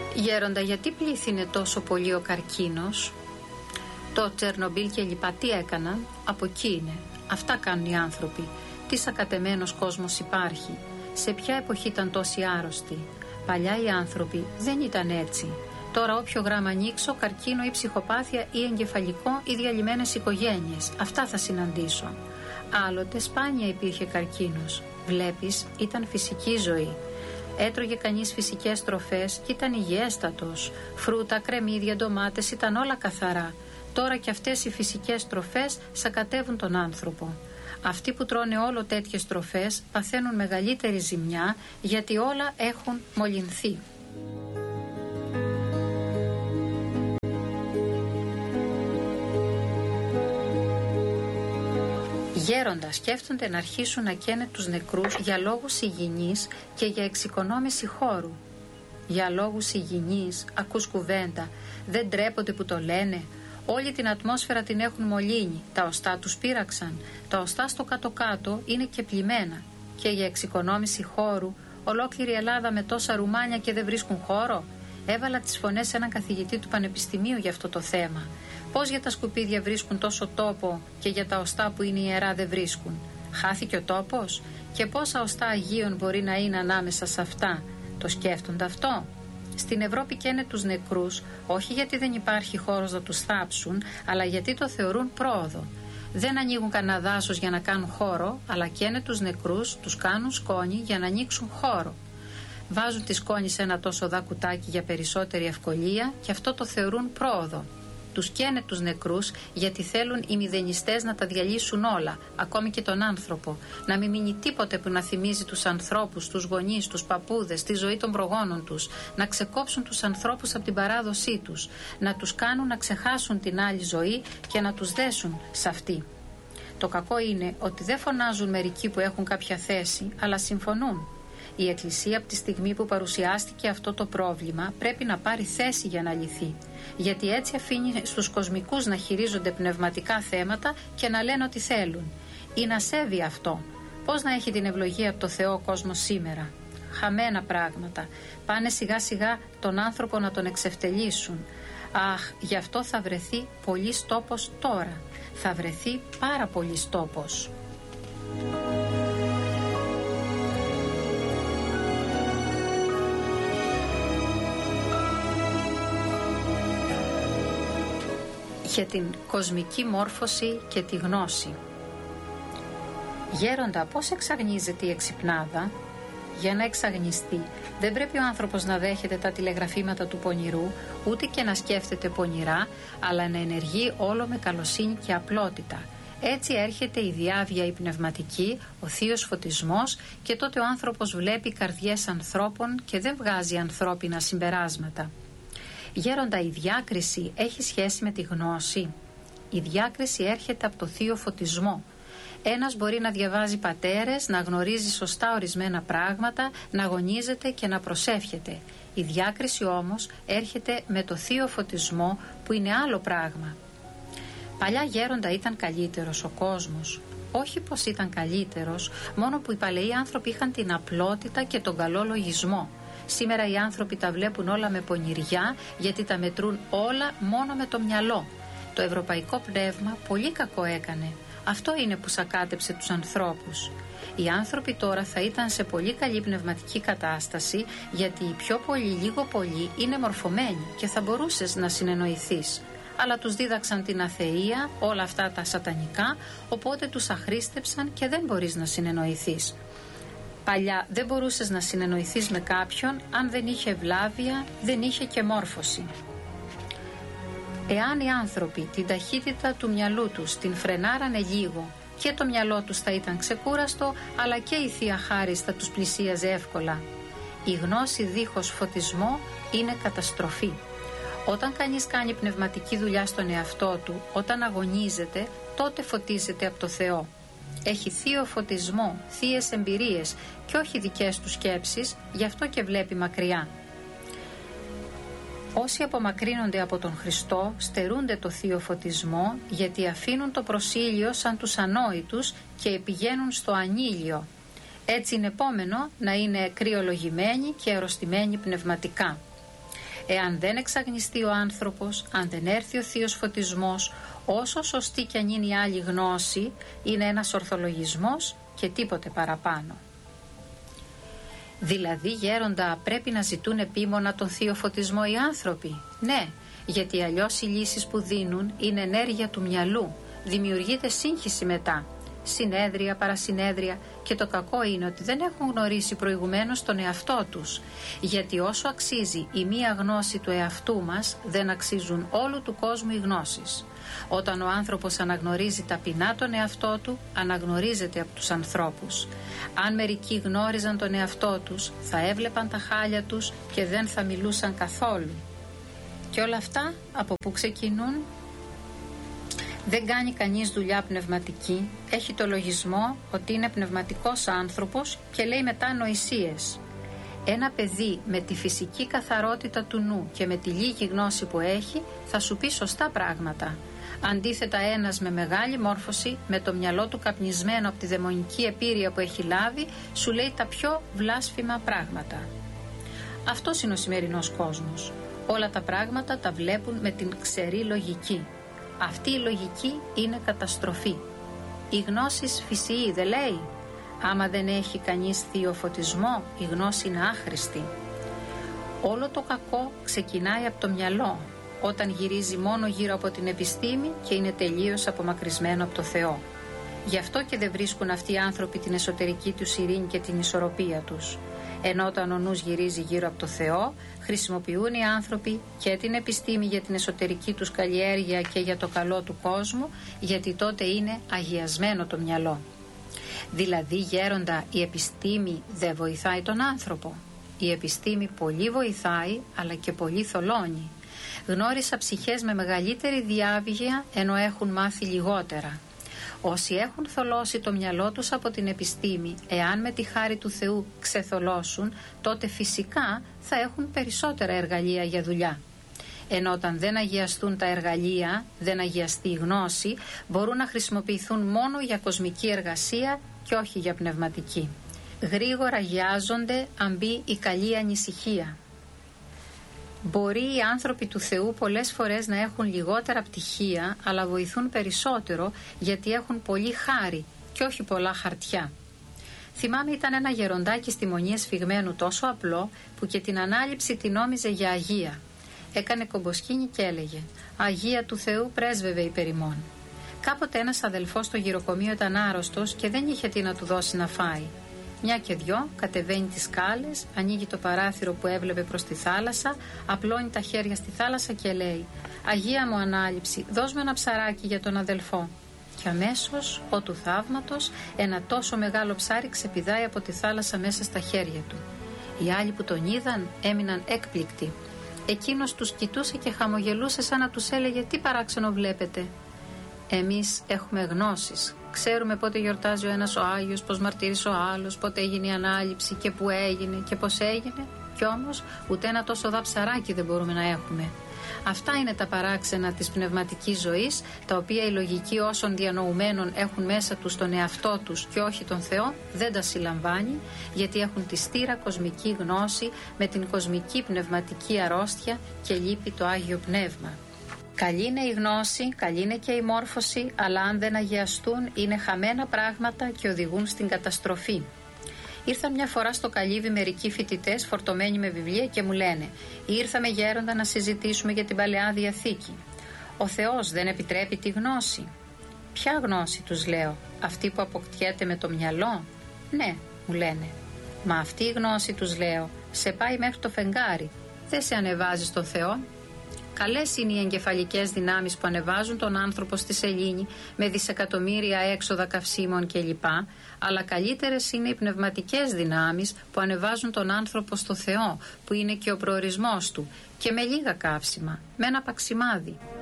Γέροντα, γιατί πλήθυνε τόσο πολύ ο καρκίνος? Το Τσερνομπίλ και λοιπά τι έκαναν? Από εκεί είναι. Αυτά κάνουν οι άνθρωποι. Τι σακατεμένος κόσμος υπάρχει? Σε ποια εποχή ήταν τόσοι άρρωστοι? Παλιά οι άνθρωποι δεν ήταν έτσι. Τώρα όποιο γράμμα ανοίξω, καρκίνο ή ψυχοπάθεια ή εγκεφαλικό ή διαλυμένες οικογένειες. Αυτά θα συναντήσω. Άλλοτε σπάνια υπήρχε καρκίνος. Βλέπεις, ήταν φυσική ζωή. Έτρωγε κανείς φυσικές τροφές και ήταν υγιέστατος. Φρούτα, κρεμμύδια, ντομάτες, ήταν όλα καθαρά. Τώρα και αυτές οι φυσικές τροφές σακατεύουν τον άνθρωπο. Αυτοί που τρώνε όλο τέτοιες τροφές παθαίνουν μεγαλύτερη ζημιά, γιατί όλα έχουν μολυνθεί. Γέροντα, σκέφτονται να αρχίσουν να καίνε τους νεκρούς για λόγους υγιεινής και για εξοικονόμηση χώρου. Για λόγους υγιεινής, ακούς κουβέντα, δεν ντρέπονται που το λένε? Όλη την ατμόσφαιρα την έχουν μολύνει, τα οστά τους πείραξαν, τα οστά στο κάτω-κάτω είναι και πλημμένα. Και για εξοικονόμηση χώρου, ολόκληρη Ελλάδα με τόσα ρουμάνια και δεν βρίσκουν χώρο? Έβαλα τις φωνές σε έναν καθηγητή του Πανεπιστημίου για αυτό το θέμα. Πώς για τα σκουπίδια βρίσκουν τόσο τόπο και για τα οστά που είναι ιερά δεν βρίσκουν? Χάθηκε ο τόπος? Και πόσα οστά Αγίων μπορεί να είναι ανάμεσα σε αυτά? Το σκέφτονται αυτό? Στην Ευρώπη καίνε τους νεκρούς, όχι γιατί δεν υπάρχει χώρος να τους θάψουν, αλλά γιατί το θεωρούν πρόοδο. Δεν ανοίγουν κανένα δάσος για να κάνουν χώρο, αλλά καίνε τους νεκρούς, τους κάνουν σκόνη για να ανοίξουν χώρο. Βάζουν τη σκόνη σε ένα τόσο δα κουτάκι για περισσότερη ευκολία και αυτό το θεωρούν πρόοδο. Τους καίνε τους νεκρούς γιατί θέλουν οι μηδενιστές να τα διαλύσουν όλα, ακόμη και τον άνθρωπο. Να μην μείνει τίποτε που να θυμίζει τους ανθρώπους, τους γονείς, τους παππούδες, τη ζωή των προγόνων τους. Να ξεκόψουν τους ανθρώπους από την παράδοσή τους. Να τους κάνουν να ξεχάσουν την άλλη ζωή και να τους δέσουν σε αυτή. Το κακό είναι ότι δεν φωνάζουν μερικοί που έχουν κάποια θέση, αλλά συμφωνούν. Η Εκκλησία από τη στιγμή που παρουσιάστηκε αυτό το πρόβλημα πρέπει να πάρει θέση για να λυθεί. Γιατί έτσι αφήνει στους κοσμικούς να χειρίζονται πνευματικά θέματα και να λένε ό,τι θέλουν. Είναι ασέβεια αυτό. Πώς να έχει την ευλογία από το Θεό ο κόσμος σήμερα? Χαμένα πράγματα. Πάνε σιγά σιγά τον άνθρωπο να τον εξευτελίσουν. Αχ, γι' αυτό θα βρεθεί πολύς τόπος τώρα. Θα βρεθεί πάρα πολύς τόπος. Για την κοσμική μόρφωση και τη γνώση. Γέροντα, πώς εξαγνίζεται η εξυπνάδα? Για να εξαγνιστεί δεν πρέπει ο άνθρωπος να δέχεται τα τηλεγραφήματα του πονηρού, ούτε και να σκέφτεται πονηρά, αλλά να ενεργεί όλο με καλοσύνη και απλότητα. Έτσι έρχεται η διάβια η πνευματική, ο θείος φωτισμός, και τότε ο άνθρωπος βλέπει καρδιές ανθρώπων και δεν βγάζει ανθρώπινα συμπεράσματα. Γέροντα, η διάκριση έχει σχέση με τη γνώση? Η διάκριση έρχεται από το θείο φωτισμό. Ένας μπορεί να διαβάζει πατέρες, να γνωρίζει σωστά ορισμένα πράγματα, να αγωνίζεται και να προσεύχεται. Η διάκριση όμως έρχεται με το θείο φωτισμό, που είναι άλλο πράγμα. Παλιά, γέροντα, ήταν καλύτερος ο κόσμος. Όχι πως ήταν καλύτερος, μόνο που οι παλαιοί άνθρωποι είχαν την απλότητα και τον καλό λογισμό. Σήμερα οι άνθρωποι τα βλέπουν όλα με πονηριά, γιατί τα μετρούν όλα μόνο με το μυαλό. Το ευρωπαϊκό πνεύμα πολύ κακό έκανε. Αυτό είναι που σακάτεψε τους ανθρώπους. Οι άνθρωποι τώρα θα ήταν σε πολύ καλή πνευματική κατάσταση, γιατί οι πιο πολλοί, λίγο πολύ, είναι μορφωμένοι και θα μπορούσες να συνεννοηθείς. Αλλά τους δίδαξαν την αθεία, όλα αυτά τα σατανικά, οπότε τους αχρίστεψαν και δεν μπορείς να συνεννοηθείς. Παλιά δεν μπορούσες να συνεννοηθείς με κάποιον αν δεν είχε ευλάβεια, δεν είχε και μόρφωση. Εάν οι άνθρωποι την ταχύτητα του μυαλού τους την φρενάρανε λίγο, και το μυαλό τους θα ήταν ξεκούραστο, αλλά και η Θεία Χάρις θα τους πλησίαζε εύκολα. Η γνώση δίχως φωτισμό είναι καταστροφή. Όταν κανείς κάνει πνευματική δουλειά στον εαυτό του, όταν αγωνίζεται, τότε φωτίζεται από το Θεό. Έχει θείο φωτισμό, θείες εμπειρίες και όχι δικές του σκέψεις, γι' αυτό και βλέπει μακριά. Όσοι απομακρύνονται από τον Χριστό στερούνται το θείο φωτισμό, γιατί αφήνουν το προσήλιο σαν τους ανόητους και πηγαίνουν στο ανήλιο. Έτσι είναι επόμενο να είναι κρυολογημένοι και αρρωστημένοι πνευματικά. Εάν δεν εξαγνιστεί ο άνθρωπος, αν δεν έρθει ο θείος φωτισμός, όσο σωστή κι αν είναι η άλλη γνώση, είναι ένας ορθολογισμός και τίποτε παραπάνω. Δηλαδή, γέροντα, πρέπει να ζητούν επίμονα τον θείο φωτισμό οι άνθρωποι? Ναι, γιατί αλλιώς οι λύσεις που δίνουν είναι ενέργεια του μυαλού, δημιουργείται σύγχυση μετά. Συνέδρια, παρασυνέδρια, και το κακό είναι ότι δεν έχουν γνωρίσει προηγουμένως τον εαυτό τους, γιατί όσο αξίζει η μία γνώση του εαυτού μας, δεν αξίζουν όλου του κόσμου οι γνώσεις. Όταν ο άνθρωπος αναγνωρίζει ταπεινά τον εαυτό του, αναγνωρίζεται από τους ανθρώπους. Αν μερικοί γνώριζαν τον εαυτό τους, θα έβλεπαν τα χάλια τους και δεν θα μιλούσαν καθόλου. Και όλα αυτά από πού ξεκινούν? Δεν κάνει κανείς δουλειά πνευματική, έχει το λογισμό ότι είναι πνευματικός άνθρωπος και λέει μετά νοησίες. Ένα παιδί με τη φυσική καθαρότητα του νου και με τη λίγη γνώση που έχει θα σου πει σωστά πράγματα. Αντίθετα, ένας με μεγάλη μόρφωση, με το μυαλό του καπνισμένο από τη δαιμονική επίρρεια που έχει λάβει, σου λέει τα πιο βλάσφημα πράγματα. Αυτός είναι ο σημερινός κόσμος. Όλα τα πράγματα τα βλέπουν με την ξερή λογική. Αυτή η λογική είναι καταστροφή. Η γνώση φυσιεί, δεν λέει? Άμα δεν έχει κανείς θείο φωτισμό, η γνώση είναι άχρηστη. Όλο το κακό ξεκινάει από το μυαλό, όταν γυρίζει μόνο γύρω από την επιστήμη και είναι τελείως απομακρυσμένο από το Θεό. Γι' αυτό και δεν βρίσκουν αυτοί οι άνθρωποι την εσωτερική τους ειρήνη και την ισορροπία τους. Ενώ όταν ο νους γυρίζει γύρω από το Θεό, χρησιμοποιούν οι άνθρωποι και την επιστήμη για την εσωτερική τους καλλιέργεια και για το καλό του κόσμου, γιατί τότε είναι αγιασμένο το μυαλό. Δηλαδή, γέροντα, η επιστήμη δεν βοηθάει τον άνθρωπο. Η επιστήμη πολύ βοηθάει, αλλά και πολύ θολώνει. Γνώρισα ψυχές με μεγαλύτερη διάβγεια, ενώ έχουν μάθει λιγότερα. Όσοι έχουν θολώσει το μυαλό τους από την επιστήμη, εάν με τη χάρη του Θεού ξεθολώσουν, τότε φυσικά θα έχουν περισσότερα εργαλεία για δουλειά. Ενώ όταν δεν αγιαστούν τα εργαλεία, δεν αγιαστεί η γνώση, μπορούν να χρησιμοποιηθούν μόνο για κοσμική εργασία και όχι για πνευματική. Γρήγορα αγιάζονται αν μπει η καλή ανησυχία. Μπορεί οι άνθρωποι του Θεού πολλές φορές να έχουν λιγότερα πτυχία, αλλά βοηθούν περισσότερο γιατί έχουν πολύ χάρη και όχι πολλά χαρτιά. Θυμάμαι, ήταν ένα γεροντάκι στη Μονή Εσφυγμένου τόσο απλό που και την ανάληψη την νόμιζε για αγία. Έκανε κομποσκίνη και έλεγε «Αγία του Θεού πρέσβευε υπέρ ημών». Κάποτε ένας αδελφός στο γυροκομείο ήταν άρρωστος και δεν είχε τι να του δώσει να φάει. Μια και δυο, κατεβαίνει τις σκάλες, ανοίγει το παράθυρο που έβλεπε προς τη θάλασσα, απλώνει τα χέρια στη θάλασσα και λέει «Αγία μου ανάληψη, δώσ' μου ένα ψαράκι για τον αδελφό». Και αμέσως, ο του θαύματος, ένα τόσο μεγάλο ψάρι ξεπηδάει από τη θάλασσα μέσα στα χέρια του. Οι άλλοι που τον είδαν έμειναν έκπληκτοι. Εκείνος τους κοιτούσε και χαμογελούσε σαν να τους έλεγε «Τι παράξενο βλέπετε». Εμείς έχουμε γνώσεις. Ξέρουμε πότε γιορτάζει ο ένας ο Άγιος, πώς μαρτύρησε ο άλλος, πότε έγινε η ανάληψη και που έγινε και πώς έγινε. Κι όμως ούτε ένα τόσο δαψαράκι δεν μπορούμε να έχουμε. Αυτά είναι τα παράξενα της πνευματικής ζωής, τα οποία οι λογικοί όσων διανοουμένων έχουν μέσα τους τον εαυτό τους και όχι τον Θεό, δεν τα συλλαμβάνει, γιατί έχουν τη στήρα κοσμική γνώση με την κοσμική πνευματική αρρώστια και λείπει το Άγιο Πνεύμα. Καλή είναι η γνώση, καλή είναι και η μόρφωση, αλλά αν δεν αγιαστούν είναι χαμένα πράγματα και οδηγούν στην καταστροφή. Ήρθαν μια φορά στο καλύβι μερικοί φοιτητές φορτωμένοι με βιβλία και μου λένε «Ήρθαμε γέροντα να συζητήσουμε για την Παλαιά Διαθήκη. Ο Θεός δεν επιτρέπει τη γνώση». «Ποια γνώση?» τους λέω. «Αυτή που αποκτιέται με το μυαλό?» «Ναι», μου λένε. «Μα αυτή η γνώση», τους λέω, «σε πάει μέχρι το φεγγάρι. Δεν σε ανεβάζει στον Θεό». Καλές είναι οι εγκεφαλικές δυνάμεις που ανεβάζουν τον άνθρωπο στη σελήνη με δισεκατομμύρια έξοδα καυσίμων κλπ. Αλλά καλύτερες είναι οι πνευματικές δυνάμεις που ανεβάζουν τον άνθρωπο στο Θεό, που είναι και ο προορισμός του, και με λίγα καύσιμα, με ένα παξιμάδι.